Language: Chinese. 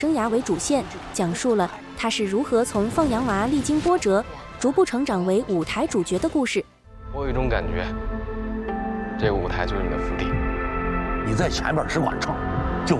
生涯为主线，讲述了他是如何从放羊娃历经波折，逐步成长为舞台主角的故事。 我有一种感觉，这个舞台就是你的福地。 你在前边只管唱，